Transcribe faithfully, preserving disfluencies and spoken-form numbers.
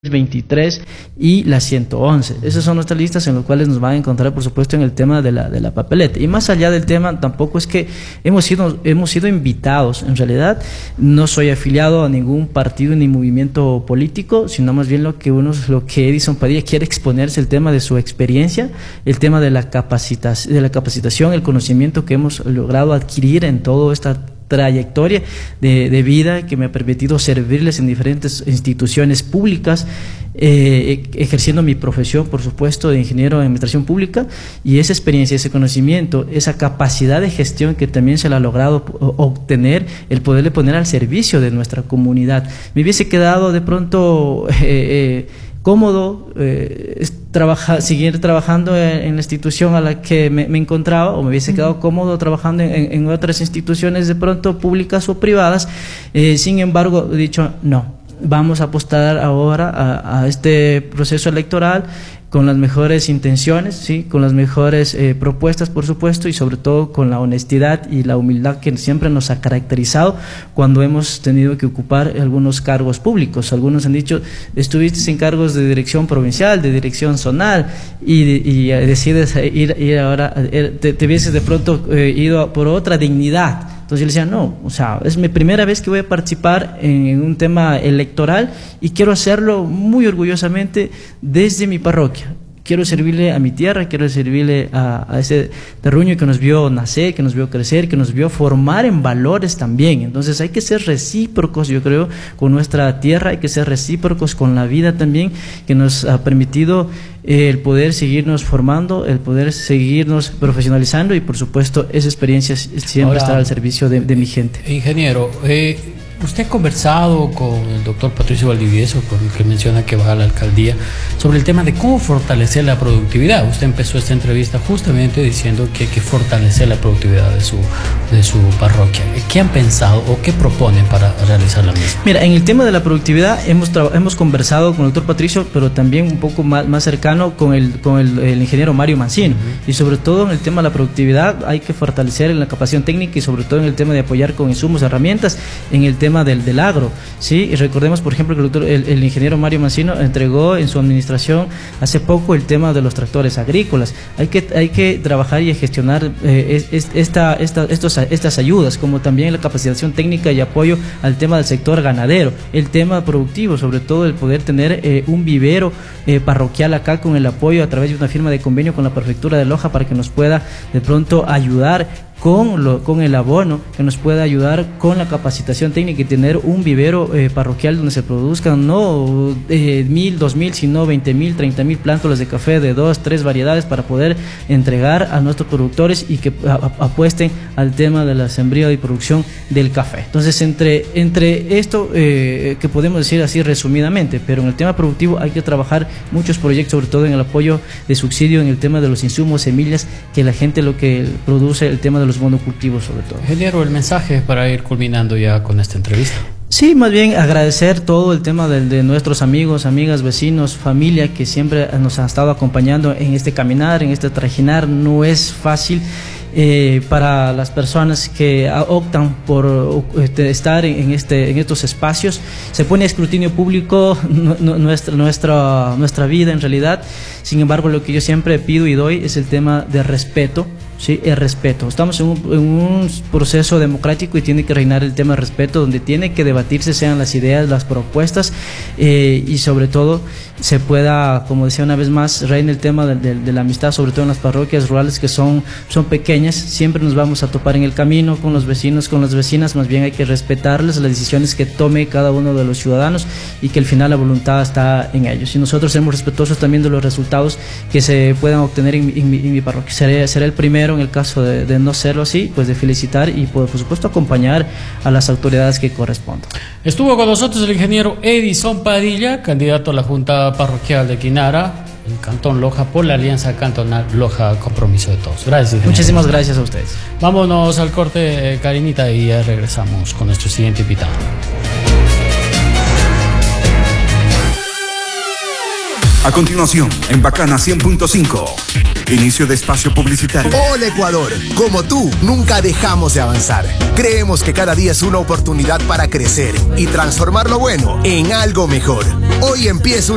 veintitrés y la ciento once. Esas son nuestras listas en las cuales nos van a encontrar, por supuesto, en el tema de la, de la papeleta. Y más allá del tema, tampoco es que hemos sido, hemos sido invitados. En realidad, no soy afiliado a ningún partido ni movimiento político, sino más bien lo que uno, lo que Edison Padilla quiere exponerse, el tema de su experiencia, el tema de la capacitación, de la capacitación, el conocimiento que hemos logrado adquirir en toda esta trayectoria de, de vida que me ha permitido servirles en diferentes instituciones públicas, eh, ejerciendo mi profesión, por supuesto, de ingeniero en administración pública, y esa experiencia, ese conocimiento, esa capacidad de gestión que también se le ha logrado obtener, el poderle poner al servicio de nuestra comunidad. Me hubiese quedado de pronto eh, eh, cómodo eh, trabajar, seguir trabajando en, en la institución a la que me, me encontraba, o me hubiese quedado cómodo trabajando en, en otras instituciones de pronto públicas o privadas. Eh, sin embargo, he dicho no, vamos a apostar ahora a, a este proceso electoral con las mejores intenciones, sí, con las mejores eh, propuestas, por supuesto, y sobre todo con la honestidad y la humildad que siempre nos ha caracterizado cuando hemos tenido que ocupar algunos cargos públicos. Algunos han dicho, estuviste en cargos de dirección provincial, de dirección zonal, y, y decides ir, ir ahora, te, te hubieses de pronto eh, ido por otra dignidad. Entonces yo le decía, no, o sea, es mi primera vez que voy a participar en un tema electoral y quiero hacerlo muy orgullosamente desde mi parroquia. Quiero servirle a mi tierra, quiero servirle a, a ese terruño que nos vio nacer, que nos vio crecer, que nos vio formar en valores también. Entonces hay que ser recíprocos, yo creo, con nuestra tierra, hay que ser recíprocos con la vida también, que nos ha permitido eh, el poder seguirnos formando, el poder seguirnos profesionalizando, y por supuesto esa experiencia siempre Ahora, estar al servicio de, de mi gente. Ingeniero, eh, ¿usted ha conversado con el doctor Patricio Valdivieso, con el que menciona que va a la alcaldía, sobre el tema de cómo fortalecer la productividad? Usted empezó esta entrevista justamente diciendo que hay que fortalecer la productividad de su, de su parroquia. ¿Qué han pensado o qué proponen para realizar la misma? Mira, en el tema de la productividad hemos, hemos conversado con el doctor Patricio, pero también un poco más, más cercano con, el, con el, el ingeniero Mario Mancino. Uh-huh. Y sobre todo en el tema de la productividad hay que fortalecer en la capacitación técnica, y sobre todo en el tema de apoyar con insumos, herramientas, en el tema Del, del agro, ¿sí? Y recordemos, por ejemplo, que el, doctor, el, el ingeniero Mario Mancino entregó en su administración hace poco el tema de los tractores agrícolas. Hay que, hay que trabajar y gestionar eh, es, esta, esta, estos, estas ayudas, como también la capacitación técnica y apoyo al tema del sector ganadero, el tema productivo, sobre todo el poder tener eh, un vivero eh, parroquial acá, con el apoyo a través de una firma de convenio con la prefectura de Loja, para que nos pueda de pronto ayudar con, lo, con el abono, que nos pueda ayudar con la capacitación técnica y tener un vivero eh, parroquial donde se produzcan no eh, mil, dos mil, sino veinte mil, treinta mil plántulas de café de dos, tres variedades, para poder entregar a nuestros productores y que a, a, apuesten al tema de la sembría y producción del café. Entonces, entre, entre esto eh, que podemos decir así resumidamente, pero en el tema productivo hay que trabajar muchos proyectos, sobre todo en el apoyo de subsidio en el tema de los insumos, semillas, que la gente lo que produce, el tema de los monocultivos sobre todo. Ingeniero, el mensaje para ir culminando ya con esta entrevista. Sí, más bien agradecer todo el tema de, de nuestros amigos, amigas, vecinos, familia, que siempre nos ha estado acompañando en este caminar, en este trajinar. No es fácil eh, para las personas que optan por este, estar en, este, en estos espacios. Se pone a escrutinio público no, no, nuestra, nuestra, nuestra vida en realidad. Sin embargo, lo que yo siempre pido y doy es el tema de respeto. Sí, el respeto. Estamos en un, en un proceso democrático y tiene que reinar el tema de respeto, donde tiene que debatirse sean las ideas, las propuestas, eh, y sobre todo se pueda, como decía una vez más, reina el tema de, de, de la amistad, sobre todo en las parroquias rurales que son, son pequeñas. Siempre nos vamos a topar en el camino con los vecinos, con las vecinas. Más bien hay que respetarles las decisiones que tome cada uno de los ciudadanos, y que al final la voluntad está en ellos. Y nosotros seremos respetuosos también de los resultados que se puedan obtener en, en, mi, en mi parroquia. Seré, seré el primero, en el caso de, de no serlo así, pues de felicitar y por, por supuesto acompañar a las autoridades que correspondan. Estuvo con nosotros el ingeniero Edison Padilla, candidato a la Junta Parroquial de Quinara, el Cantón Loja, por la Alianza Cantonal Loja Compromiso de Todos. Gracias, ingeniero. Muchísimas gracias a ustedes. Vámonos al corte, Karinita, y ya regresamos con nuestro siguiente invitado. A continuación, en Bacana cien punto cinco, inicio de espacio publicitario. Hola Ecuador, como tú, nunca dejamos de avanzar. Creemos que cada día es una oportunidad para crecer y transformar lo bueno en algo mejor. Hoy empieza